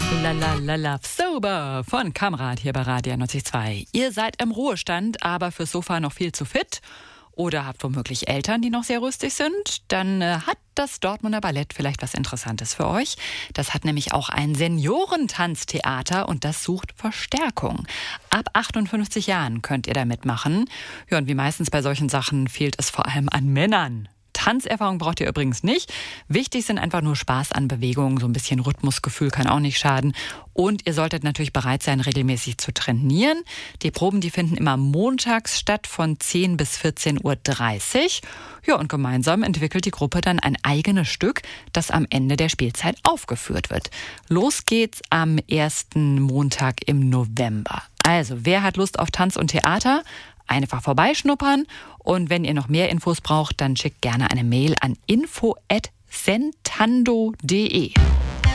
La la la la sober von Kamrad hier bei Radio 92. Ihr seid im Ruhestand, aber fürs Sofa noch viel zu fit oder habt womöglich Eltern, die noch sehr rüstig sind, dann hat das Dortmunder Ballett vielleicht was Interessantes für euch. Das hat nämlich auch ein Seniorentanztheater und das sucht Verstärkung. Ab 58 Jahren könnt ihr da mitmachen. Ja, und wie meistens bei solchen Sachen fehlt es vor allem an Männern. Tanzerfahrung braucht ihr übrigens nicht. Wichtig sind einfach nur Spaß an Bewegungen, so ein bisschen Rhythmusgefühl kann auch nicht schaden. Und ihr solltet natürlich bereit sein, regelmäßig zu trainieren. Die Proben, die finden immer montags statt von 10 bis 14:30 Uhr. Ja, und gemeinsam entwickelt die Gruppe dann ein eigenes Stück, das am Ende der Spielzeit aufgeführt wird. Los geht's am ersten Montag im November. Also, wer hat Lust auf Tanz und Theater? Einfach vorbeischnuppern und wenn ihr noch mehr Infos braucht, dann schickt gerne eine Mail an info@sentando.de.